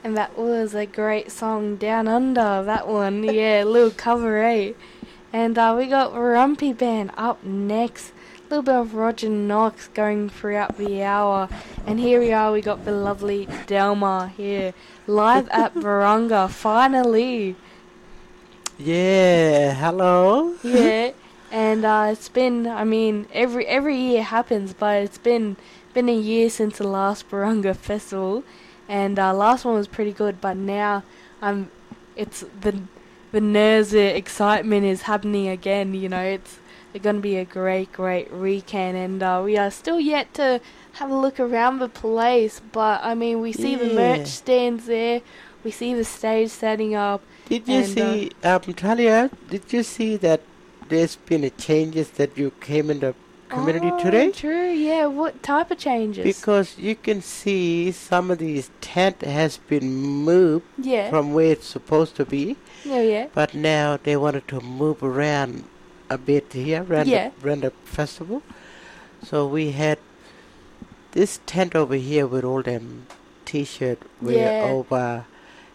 And that was a great song, Down Under, that one. Yeah, little cover, eh? And we got Rumpy Band up next. A little bit of Roger Knox going throughout the hour. And here we are, we got the lovely Delma here. Live at Barunga, finally. Yeah, hello. Yeah, and it's been, I mean, every year happens, but it's been a year since the last Barunga festival. And last one was pretty good, but now it's the nerves, the excitement is happening again. You know, it's going to be a great weekend, and we are still yet to have a look around the place. But I mean, we see the merch stands there, we see the stage setting up. Did you see, Talia? Did you see that there's been a changes that you came in the community today? True, yeah. What type of changes? Because you can see some of these tent has been moved from where it's supposed to be. Yeah. But now they wanted to move around a bit here around the festival. So we had this tent over here with all them T-shirt over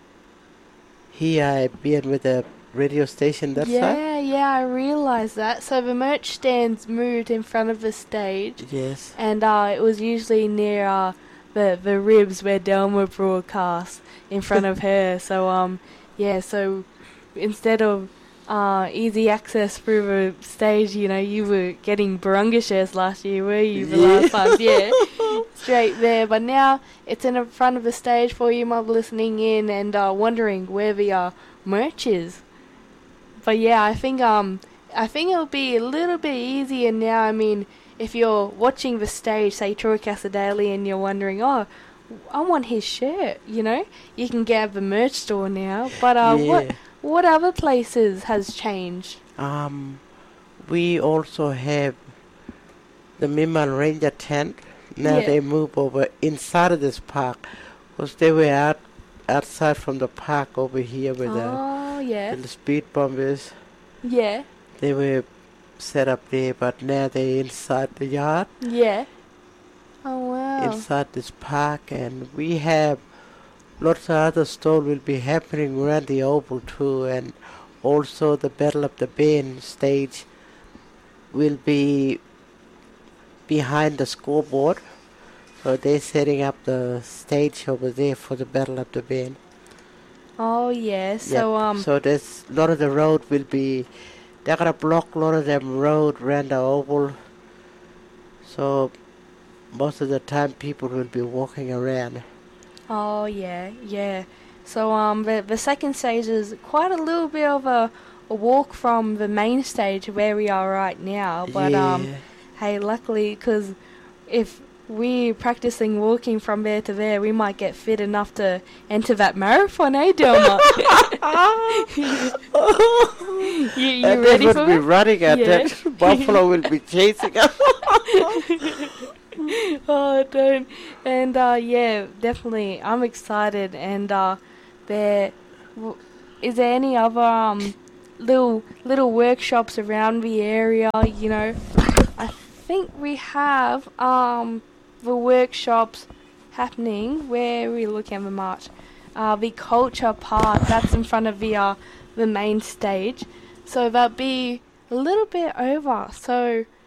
here. I've been with the radio station that side. Yeah, I realised that. So the merch stands moved in front of the stage. Yes. And it was usually near the ribs where Delma broadcasts in front of her. So so instead of easy access through the stage, you know, you were getting Barunga shares last year, were you? The last time, straight there. But now it's in front of the stage for you, mob, listening in and wondering where the merch is. But yeah, I think it'll be a little bit easier now. I mean, if you're watching the stage, say Troy Casadale, and you're wondering, oh, I want his shirt, you know, you can get at the merch store now. But what other places has changed? We also have the Mimal Ranger tent. Now they move over inside of this park, because they were outside from the park over here with the speed bombers. Yeah. They were set up there, but now they're inside the yard. Yeah. Oh, wow. Inside this park, and we have lots of other stores will be happening around the oval too, and also the Battle of the Band stage will be behind the scoreboard. So they're setting up the stage over there for the Battle of the Band. Oh yeah, so so there's a lot of the road will be, they're gonna block a lot of them road around the oval. So most of the time people will be walking around. Oh yeah. So the second stage is quite a little bit of a walk from the main stage where we are right now. But hey, luckily, because if we're practicing walking from there to there, we might get fit enough to enter that marathon, eh, Delma? you ready for it? Be running at that. Buffalo will be chasing us. Oh, don't. And definitely, I'm excited. And is there any other little workshops around the area? You know, I think we have the workshops happening. Where are we looking at the march? The culture part, that's in front of the main stage. So that'll be a little bit over. So